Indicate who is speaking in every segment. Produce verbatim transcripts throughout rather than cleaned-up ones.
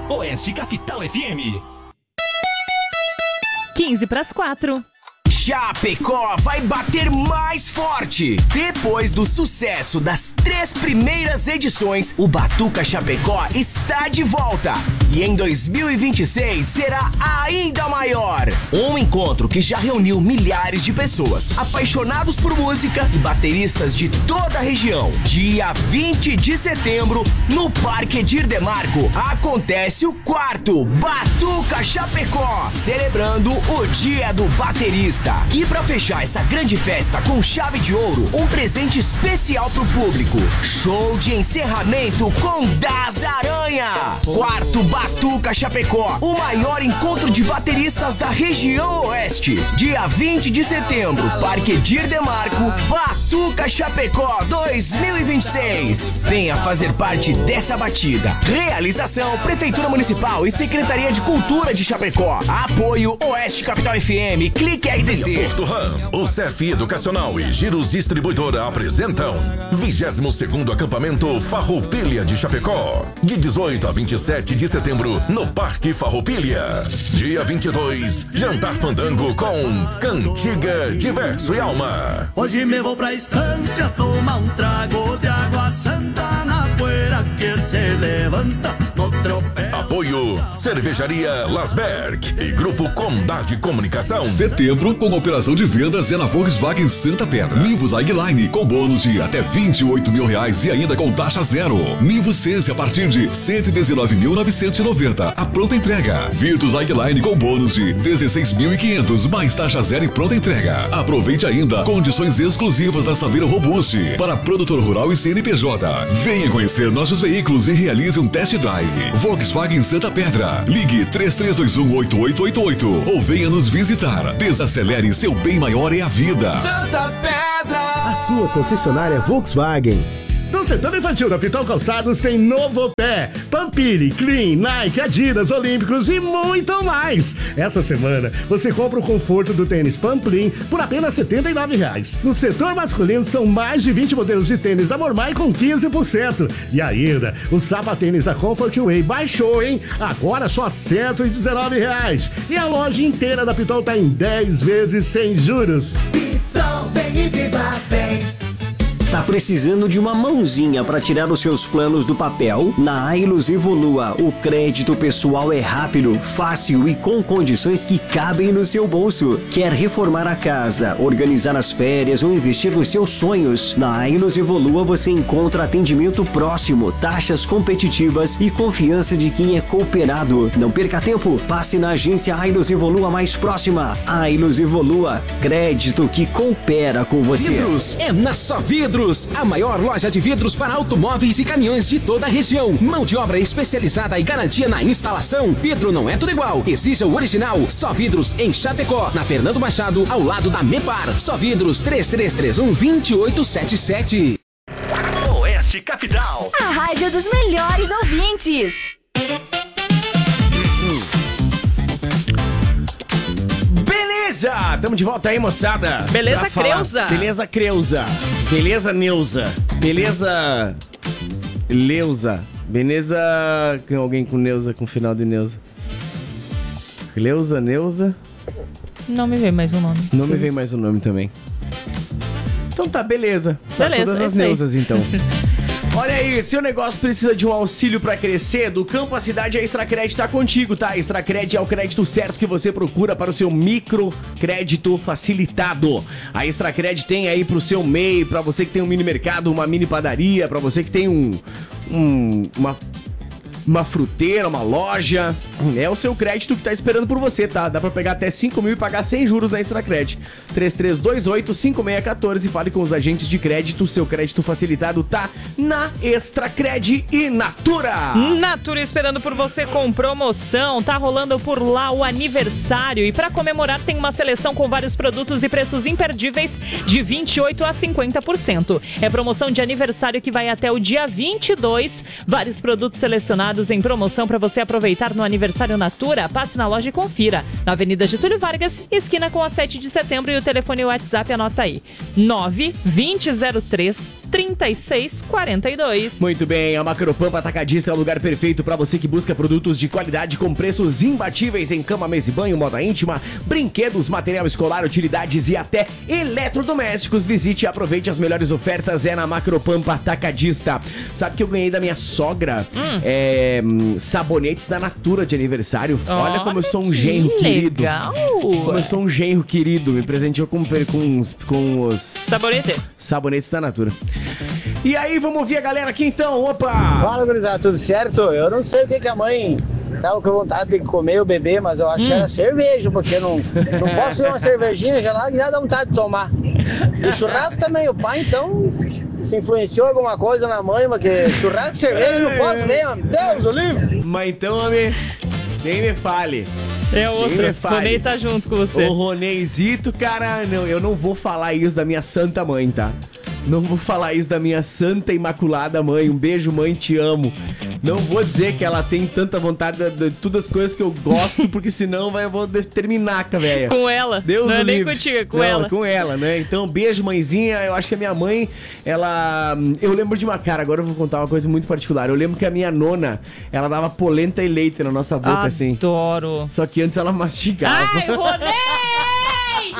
Speaker 1: Oeste Capital F M.
Speaker 2: quinze para as quatro.
Speaker 3: Chapecó vai bater mais forte. Depois do sucesso das três primeiras edições, o Batuca Chapecó está de volta. E em dois mil e vinte e seis será ainda maior. Um encontro que já reuniu milhares de pessoas, apaixonados por música e bateristas de toda a região. Dia vinte de setembro, no Parque Edir Demarco, acontece o quarto Batuca Chapecó, celebrando o Dia do Baterista. E pra fechar essa grande festa com chave de ouro, um presente especial pro público. Show de encerramento com Das Aranha. Quarto Batuca Chapecó, o maior encontro de bateristas da região oeste. Dia vinte de setembro, Parque Edir Demarco, Batuca Chapecó dois mil e vinte e seis. Venha fazer parte dessa batida. Realização Prefeitura Municipal e Secretaria de Cultura de Chapecó. Apoio Oeste Capital F M, Clique R D C.
Speaker 4: Porto Ram, o C F Educacional e Giros Distribuidora apresentam vigésimo segundo Acampamento Farroupilha de Chapecó, de dezoito a vinte e sete de setembro, no Parque Farroupilha. Dia vinte e dois, Jantar Fandango com Cantiga, Diverso e Alma.
Speaker 5: Hoje me vou pra estância tomar um trago de água santa na poeira que se levanta no tropel.
Speaker 4: Apoio Cervejaria Lasberg e Grupo Condade Comunicação.
Speaker 6: Setembro com operação de vendas é na Volkswagen Santa Pedra. Nivus Highline com bônus de até vinte e oito mil reais e ainda com taxa zero. Nivus Sense a partir de cento e dezenove mil novecentos e noventa. A pronta entrega. Virtus Highline com bônus de dezesseis mil e quinhentos mais taxa zero e pronta entrega. Aproveite ainda condições exclusivas da Saveiro Robust para produtor rural e C N P J. Venha conhecer nossos veículos e realize um test drive. Volkswagen Santa Pedra. Ligue três três dois um oito oito oito oito ou venha nos visitar. Desacelere, seu bem maior é a vida.
Speaker 7: Santa Pedra,
Speaker 8: a sua concessionária Volkswagen.
Speaker 9: No setor infantil da Pitol Calçados tem Novo Pé, Pampiri, Clean, Nike, Adidas, Olímpicos e muito mais. Essa semana você compra o conforto do tênis Pamplin por apenas setenta e nove reais. No setor masculino são mais de vinte modelos de tênis da Mormai com quinze por cento. E ainda, o sapatênis da Comfort Way baixou, hein? Agora só cento e dezenove reais. E a loja inteira da Pitol tá em dez vezes sem juros.
Speaker 10: Pitol, vem e viva bem.
Speaker 11: Tá precisando de uma mãozinha para tirar os seus planos do papel? Na Ailus Evolua, o crédito pessoal é rápido, fácil e com condições que cabem no seu bolso. Quer reformar a casa, organizar as férias ou investir nos seus sonhos? Na Ailus Evolua você encontra atendimento próximo, taxas competitivas e confiança de quem é cooperado. Não perca tempo, passe na agência Ailus Evolua mais próxima. Ailus Evolua, crédito que coopera com você.
Speaker 12: Vidros é na Só Vidros. A maior loja de vidros para automóveis e caminhões de toda a região. Mão de obra especializada e garantia na instalação. Vidro não é tudo igual. Exija o original. Só Vidros em Chapecó, na Fernando Machado, ao lado da Mepar. Só Vidros três três três um, dois oito sete sete.
Speaker 1: Oeste Capital.
Speaker 2: A rádio dos melhores ouvintes.
Speaker 3: Beleza! Tamo de volta aí, moçada.
Speaker 2: Beleza, Creuza.
Speaker 3: Beleza, Creuza. Beleza, Neuza. Beleza, Leuza. Beleza, tem alguém com Neuza, com final de Neuza. Leuza, Neuza.
Speaker 2: Não me vem mais um nome.
Speaker 3: Não me vem mais um nome também. Então tá, beleza. Tá
Speaker 2: beleza,
Speaker 3: todas as Neuzas, então. Olha aí, se o negócio precisa de um auxílio pra crescer, do campo à cidade a Extracred tá contigo, tá? Extracred é o crédito certo que você procura para o seu microcrédito facilitado. A Extracred tem aí pro seu M E I, pra você que tem um mini mercado, uma mini padaria, pra você que tem um, um uma... uma fruteira, uma loja, é o seu crédito que tá esperando por você, tá? Dá pra pegar até cinco mil e pagar sem juros na Extracred. três três dois oito, cinco seis um quatro, fale com os agentes de crédito, seu crédito facilitado tá na Extracred e Natura.
Speaker 2: Natura esperando por você com promoção, tá rolando por lá o aniversário e pra comemorar tem uma seleção com vários produtos e preços imperdíveis de vinte e oito a cinquenta por cento. É promoção de aniversário que vai até o dia vinte e dois, vários produtos selecionados gelados em promoção para você aproveitar no aniversário Natura. Passe na loja e confira. Na Avenida Getúlio Vargas, esquina com a sete de setembro, e o telefone e o WhatsApp, anota aí. nove vinte zero três trinta e seis quarenta e dois.
Speaker 3: Muito bem, a Macropampa Atacadista é o lugar perfeito para você que busca produtos de qualidade com preços imbatíveis em cama, mesa e banho, moda íntima, brinquedos, material escolar, utilidades e até eletrodomésticos. Visite e aproveite as melhores ofertas, é na Macropampa Atacadista. Sabe que eu ganhei da minha sogra
Speaker 2: hum.
Speaker 3: é, sabonetes da Natura de aniversário?
Speaker 2: Oh,
Speaker 3: olha como eu sou um genro querido.
Speaker 2: Legal.
Speaker 3: Como eu sou um genro querido. Me presenteou com, com, os, com os
Speaker 2: sabonete.
Speaker 3: sabonetes da Natura. E aí, vamos ouvir a galera aqui então. Opa!
Speaker 7: Fala, gurizada, tudo certo? Eu não sei o que, que a mãe tava com vontade de comer ou beber, mas eu acho que
Speaker 2: hum.
Speaker 7: era cerveja, porque eu não, não posso ver uma cervejinha gelada e já dá vontade de tomar. E churrasco também, o pai então se influenciou alguma coisa na mãe, porque churrasco e cerveja eu não posso ver, mano. Deus, o livro!
Speaker 3: Mas então, homem, nem me fale.
Speaker 2: É outra, o Ronei tá junto com você.
Speaker 3: O Roneizito, cara, não, eu não vou falar isso da minha santa mãe, tá? Não vou falar isso da minha santa imaculada mãe. Um beijo, mãe, te amo. Não vou dizer que ela tem tanta vontade de, de, de todas as coisas que eu gosto, porque senão vai, eu vou terminar com a velha.
Speaker 2: Com ela.
Speaker 3: Deus
Speaker 2: não
Speaker 3: o
Speaker 2: é nem
Speaker 3: livre.
Speaker 2: contigo, é com
Speaker 3: não,
Speaker 2: ela.
Speaker 3: Com ela, né? Então, beijo, mãezinha. Eu acho que a minha mãe, ela... Eu lembro de uma cara, agora eu vou contar uma coisa muito particular. Eu lembro que a minha nona, ela dava polenta e leite na nossa boca,
Speaker 2: Adoro.
Speaker 3: assim.
Speaker 2: Adoro.
Speaker 3: Só que antes ela mastigava.
Speaker 2: Ai, Ronei!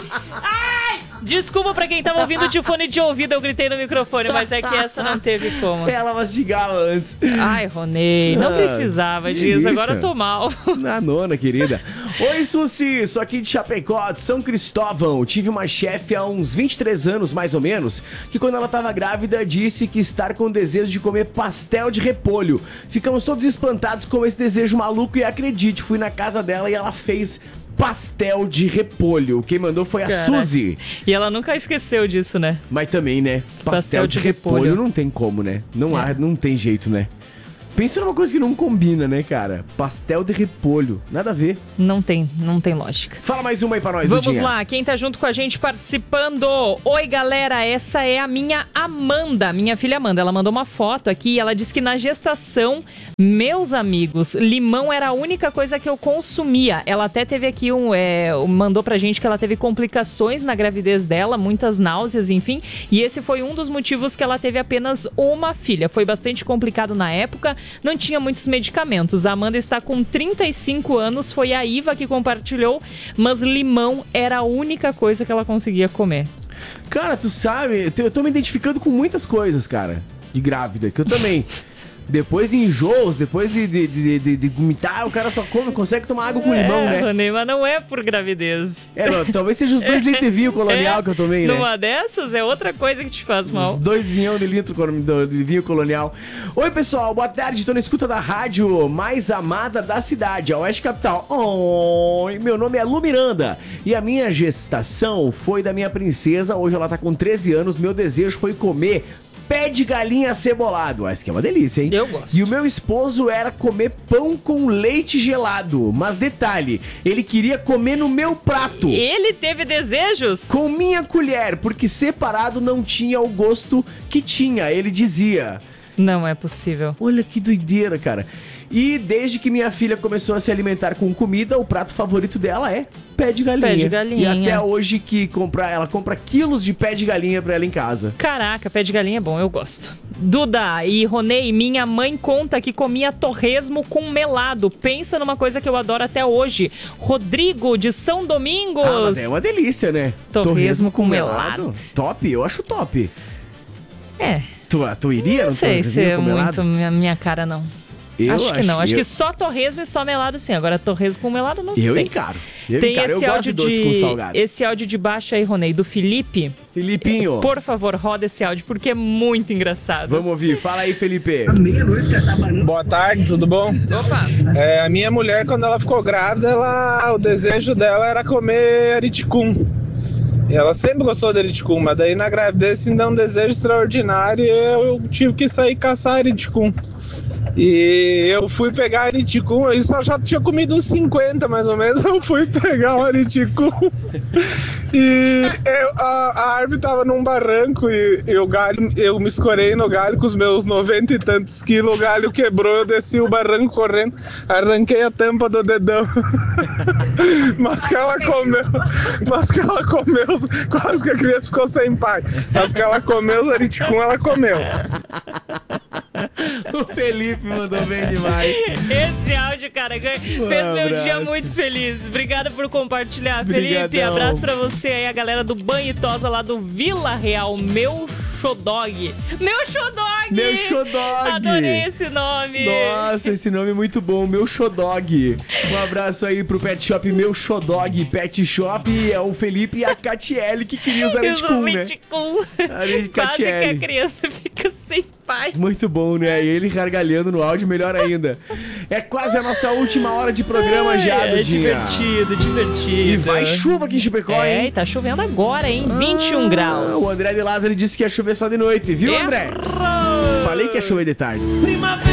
Speaker 2: Ai! Desculpa pra quem tava ouvindo de fone de ouvido, eu gritei no microfone, mas é que essa não teve como.
Speaker 3: Ela mastigava antes.
Speaker 2: Ai, Ronei, não
Speaker 3: Ah,
Speaker 2: precisava disso,
Speaker 3: isso.
Speaker 2: agora eu tô mal.
Speaker 3: Na nona, querida. Oi, Suci, sou aqui de Chapecó, de São Cristóvão. Tive uma chefe há uns vinte e três anos, mais ou menos, que quando ela tava grávida, disse que estar com desejo de comer pastel de repolho. Ficamos todos espantados com esse desejo maluco e acredite, fui na casa dela e ela fez pastel de repolho. Quem mandou foi a
Speaker 2: Caraca.
Speaker 3: Suzy.
Speaker 2: E ela nunca esqueceu disso, né?
Speaker 3: Mas também, né? Pastel,
Speaker 2: Pastel
Speaker 3: de,
Speaker 2: de
Speaker 3: repolho.
Speaker 2: repolho
Speaker 3: não tem como, né? Não,
Speaker 2: É.
Speaker 3: há, não tem jeito, né? Pensa numa coisa que não combina, né, cara? Pastel de repolho. Nada a ver.
Speaker 2: Não tem, não tem lógica.
Speaker 3: Fala mais uma aí pra nós,
Speaker 2: Vamos
Speaker 3: Dudinha.
Speaker 2: lá, quem tá junto com a gente participando. Oi, galera, essa é a minha Amanda, minha filha Amanda. Ela mandou uma foto aqui e ela disse que na gestação, meus amigos, limão era a única coisa que eu consumia. Ela até teve aqui um, é, mandou pra gente que ela teve complicações na gravidez dela, muitas náuseas, enfim. E esse foi um dos motivos que ela teve apenas uma filha. Foi bastante complicado na época. Não tinha muitos medicamentos. A Amanda está com trinta e cinco anos, foi a Iva que compartilhou, mas limão era a única coisa que ela conseguia comer.
Speaker 3: Cara, tu sabe, eu tô me identificando com muitas coisas, cara, de grávida, que eu também... Depois de enjoos, depois de, de, de, de, de vomitar, o cara só come, consegue tomar água com
Speaker 2: é,
Speaker 3: lim né?
Speaker 2: Ronei, mas não é por gravidez.
Speaker 3: É, não, talvez seja os dois litros de vinho colonial
Speaker 2: é,
Speaker 3: que eu tomei, né?
Speaker 2: Numa dessas é outra coisa que te faz mal.
Speaker 3: Os dois vinhão de litro de vinho colonial. Oi, pessoal, boa tarde. Tô na escuta da rádio mais amada da cidade, a Oeste Capital. Oi, meu nome é Lu Miranda e a minha gestação foi da minha princesa. Hoje ela tá com treze anos. Meu desejo foi comer pé de galinha cebolado. Ah, isso aqui é uma delícia, hein?
Speaker 2: Eu gosto.
Speaker 3: E o meu esposo era comer pão com leite gelado. Mas detalhe, ele queria comer no meu prato.
Speaker 2: Ele teve desejos?
Speaker 3: Com minha colher, porque separado não tinha o gosto que tinha, ele dizia.
Speaker 2: Não é possível.
Speaker 3: Olha que doideira, cara. E desde que minha filha começou a se alimentar com comida, o prato favorito dela é pé de galinha.
Speaker 2: Pé de galinha.
Speaker 3: E até hoje que compra, ela compra quilos de pé de galinha pra ela em casa.
Speaker 2: Caraca, pé de galinha é bom, eu gosto. Duda e Ronei, minha mãe conta que comia torresmo com melado. Pensa numa coisa que eu adoro até hoje. Rodrigo, de São Domingos.
Speaker 3: Ah, mas é uma delícia, né?
Speaker 2: Torresmo, torresmo com, com melado. melado.
Speaker 3: Top, eu acho top.
Speaker 2: É.
Speaker 3: Tu, tu iria
Speaker 2: não
Speaker 3: no
Speaker 2: sei se é
Speaker 3: com
Speaker 2: muito
Speaker 3: melado?
Speaker 2: minha, minha cara, não.
Speaker 3: Eu
Speaker 2: acho que
Speaker 3: acho
Speaker 2: não, acho
Speaker 3: eu...
Speaker 2: que só torresmo e só melado sim. Agora torresmo com melado não
Speaker 3: eu
Speaker 2: sei.
Speaker 3: Encaro. Eu
Speaker 2: Tem
Speaker 3: encaro.
Speaker 2: esse
Speaker 3: eu
Speaker 2: áudio
Speaker 3: gosto de doce com salgado.
Speaker 2: Esse áudio de baixo aí, Ronei, do Felipe.
Speaker 3: Filipinho.
Speaker 2: Por favor, roda esse áudio porque é muito engraçado.
Speaker 3: Vamos ouvir. Fala aí, Felipe.
Speaker 13: Boa tarde, tudo bom?
Speaker 2: Opa.
Speaker 13: É, a minha mulher, quando ela ficou grávida, ela, o desejo dela era comer ariticum. E ela sempre gostou de ariticum, mas daí na gravidez se deu um desejo extraordinário e eu tive que sair caçar ariticum. E eu fui pegar ariticum, eu só já tinha comido uns cinquenta mais ou menos, eu fui pegar o ariticum e eu, a, a árvore tava num barranco e, e o galho, eu me escorei no galho com os meus noventa e tantos quilos, o galho quebrou, eu desci o barranco correndo, arranquei a tampa do dedão, mas que ela comeu, mas que ela comeu, quase que a criança ficou sem pai, mas que ela comeu os ariticum, ela comeu.
Speaker 14: O Felipe mandou bem demais.
Speaker 2: Esse áudio, cara, fez
Speaker 14: Um
Speaker 2: meu
Speaker 14: abraço.
Speaker 2: dia muito feliz. Obrigada por compartilhar,
Speaker 14: Brigadão.
Speaker 2: Felipe. Abraço pra você aí, a galera do Banho e Tosa lá do Vila Real. Meu Xodog. Meu Xodog!
Speaker 14: Meu Xodog!
Speaker 2: Adorei esse nome.
Speaker 14: Nossa, esse nome é muito bom, Meu Xodog. Um abraço aí pro Pet Shop Meu Xodog Pet Shop. É o Felipe e a Catiele que queriam os ariticum, né?
Speaker 2: Ariticum.
Speaker 14: Quase que
Speaker 2: Quase que a criança fica sem pai.
Speaker 14: Muito bom, né? E ele gargalhando no áudio, melhor ainda. É quase a nossa última hora de programa já,
Speaker 2: É
Speaker 14: Dudinha.
Speaker 2: divertido, divertido.
Speaker 14: E vai chuva aqui em Chapecó,
Speaker 2: É,
Speaker 14: hein?
Speaker 2: e tá chovendo agora, hein? vinte e um graus.
Speaker 14: O André de Lázaro disse que ia chover só de noite, viu,
Speaker 2: Errou.
Speaker 14: André? Falei que ia chover de tarde.